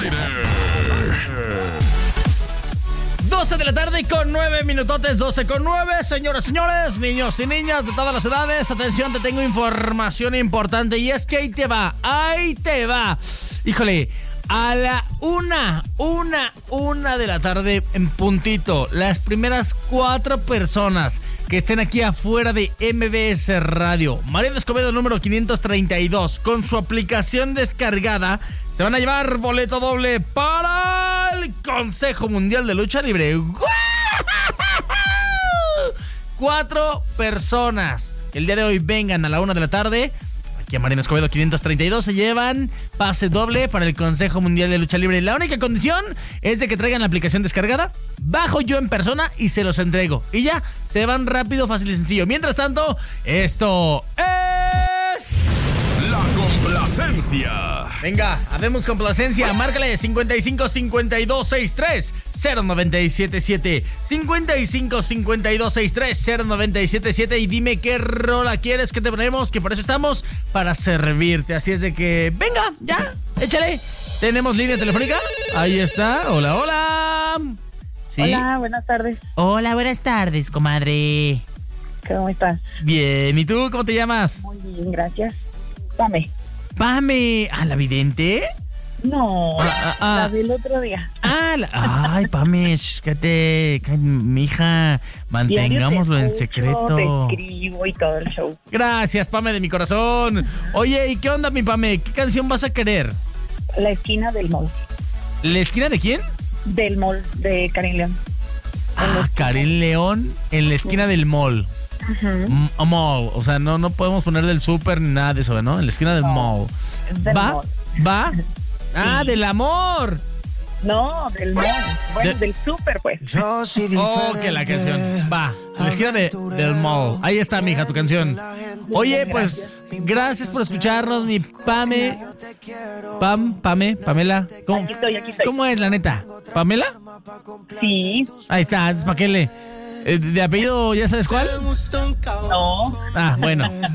aire. 12 de la tarde con 9 minutotes, 12 con 9. Señoras, señores, niños y niñas de todas las edades, atención, te tengo información importante y es que ahí te va. Híjole, a la una de la tarde en puntito, las primeras 4 personas que estén aquí afuera de MBS Radio, Mariano Escobedo número 532, con su aplicación descargada, se van a llevar boleto doble para el Consejo Mundial de Lucha Libre. 4 personas que el día de hoy vengan a la 1 de la tarde aquí a Mariano Escobedo 532 se llevan pase doble para el Consejo Mundial de Lucha Libre. La única condición es de que traigan la aplicación descargada, bajo yo en persona y se los entrego. Y ya, se van rápido, fácil y sencillo. Mientras tanto, esto es... La complacencia. Venga, habemos complacencia. Márcale 55 52 63 0977 55 52 63 0977 y dime qué rola quieres que te ponemos, que por eso estamos, para servirte. Así es de que, venga, ya, échale. ¿Tenemos línea telefónica? Ahí está. Hola, hola. ¿Sí? Hola, buenas tardes. Hola, buenas tardes, comadre. ¿Cómo estás? Bien, ¿y tú cómo te llamas? Muy bien, gracias. Pame, ¿a la vidente? No, la del otro día. Ay, Pame, cállate, mija, mantengámoslo en secreto. Te escribo y todo el show. Gracias, Pame, de mi corazón. Oye, ¿y qué onda, mi Pame? ¿Qué canción vas a querer? La esquina del mall. ¿La esquina de quién? Del mall, de Karin León. Karin León en la esquina del mall. Mall, o sea, no podemos poner del súper ni nada de eso, ¿no? En la esquina del mall. ¿Va? Sí. Del amor. No, del mall. Bueno, del súper, pues. Que la canción. Va, en la esquina del mall. Ahí está, mija, tu canción. Oye, pues, gracias por escucharnos, mi Pame. Pamela. ¿Cómo, aquí estoy. ¿Cómo es, la neta? ¿Pamela? Sí. Ahí está, ¿para qué le? ¿De apellido ya sabes cuál? No. Bueno.